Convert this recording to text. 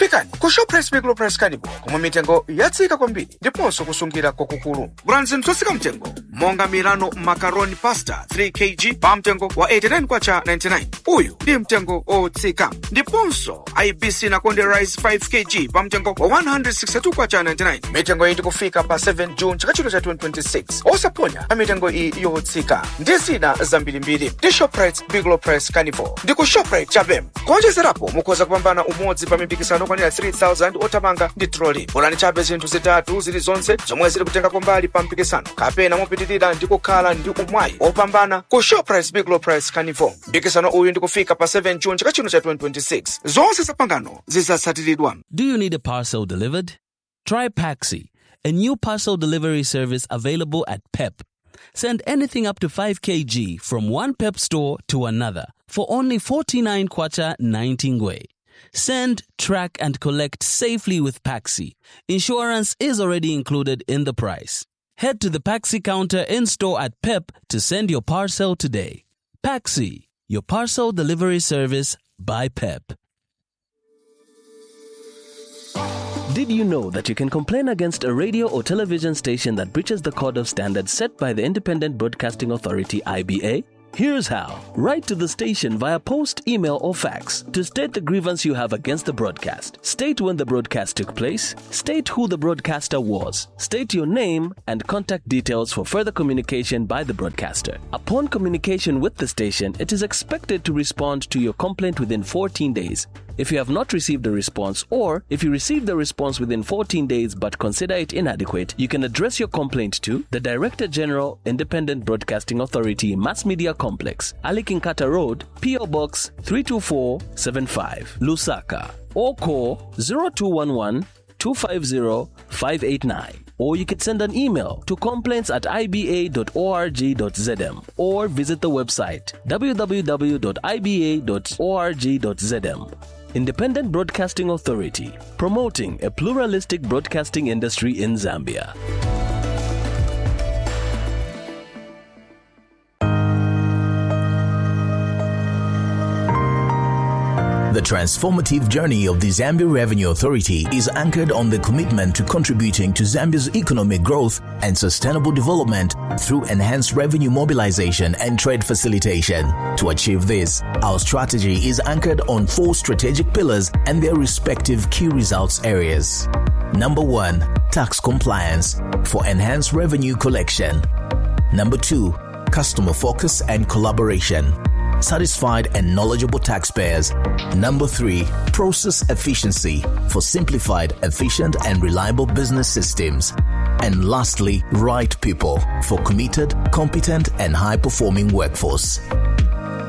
fikani ku Shoprite Big Low Price Carnival komwe mitengo yatsika kwambiri ndiponso kusungira kwakukulu. Gulani zinthu zotsika mtengo monga Milano macaroni pasta 3 kg pa mtengo wa 89 kwacha 99. Uyu ndi mtengo otsika. Ndiponso IBC na Konde rice 5 kg pa mtengo wa 162 kwacha 99. Mitengo iyi ndikufika pa 7 June chaka chino cha 2026. Osaponya pa mitengo iyi yotsika ndi zina zambirimbiri. Ndi Shoprite Big Low Price Carnival ndi ku Shoprite Chabem. Kuonjezerapo mukhoza kupambana umodzi pa mipikisano kwanira 3000 otamanga ndi troli. Gulani chabe zinthu zitatu zilizonse zomwe zili kutenga kumbali pa mpikisano kapena mopitirira ndi kukhala ndi umwayi opambana ku Shoprite Big Low Price Carnival. Mpikisano uyu ndikufika pa 7 June chaka chino cha 2026. Zonse zapangano zizatsatiridwa. Do you need a parcel delivered? Try Paxi, a new parcel delivery service available at PEP. Send anything up to 5 kg from one PEP store to another for only 49 kwacha 19 ngwe. Send, track, and collect safely with Paxi. Insurance is already included in the price. Head to the Paxi counter in-store at PEP to send your parcel today. Paxi, your parcel delivery service by PEP. Did you know that you can complain against a radio or television station that breaches the code of standards set by the Independent Broadcasting Authority, IBA? Here's how. Write to the station via post, email, or fax to state the grievance you have against the broadcast. State when the broadcast took place. State who the broadcaster was. State your name and contact details for further communication by the broadcaster. Upon communication with the station, it is expected to respond to your complaint within 14 days. If you have not received a response, or if you received the response within 14 days but consider it inadequate, you can address your complaint to the Director General, Independent Broadcasting Authority, Mass Media Complex, Alikinkata Road, P.O. Box 32475, Lusaka, or call 0211 250 589. Or you could send an email to complaints@iba.org.zm or visit the website www.iba.org.zm. Independent Broadcasting Authority, promoting a pluralistic broadcasting industry in Zambia. The transformative journey of the Zambia Revenue Authority is anchored on the commitment to contributing to Zambia's economic growth and sustainable development through enhanced revenue mobilization and trade facilitation. To achieve this, our strategy is anchored on 4 strategic pillars and their respective key results areas. Number 1, tax compliance for enhanced revenue collection. Number 2, customer focus and collaboration. Satisfied and knowledgeable taxpayers. Number 3, process efficiency for simplified, efficient, and reliable business systems. And lastly, right people for committed, competent, and high-performing workforce.